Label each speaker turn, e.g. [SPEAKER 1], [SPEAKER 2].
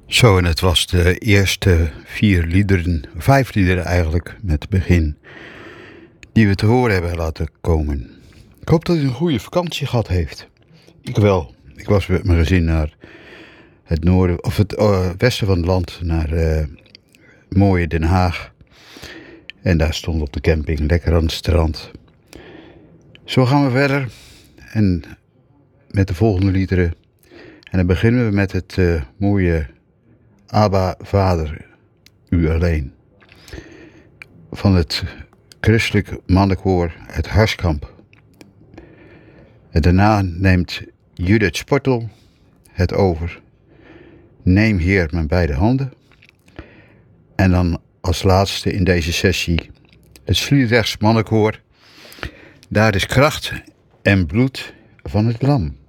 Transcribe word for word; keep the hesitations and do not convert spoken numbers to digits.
[SPEAKER 1] Zo, en het was de eerste vier liederen, vijf liederen eigenlijk, met het begin, die we te horen hebben laten komen. Ik hoop dat u een goede vakantie gehad heeft. Ik wel. Ik was met mijn gezin naar het noorden, of het uh, westen van het land, naar uh, mooie Den Haag. En daar stond op de camping, lekker aan het strand. Zo gaan we verder. En met de volgende liederen. En dan beginnen we met het uh, mooie Abba, Vader, U alleen. Van het christelijk mannenkoor uit Harskamp. En daarna neemt Judith Sportel het over. Neem Heer mijn beide handen. En dan als laatste in deze sessie het Sliedrechts mannenkoor. Daar is kracht en bloed van het lam.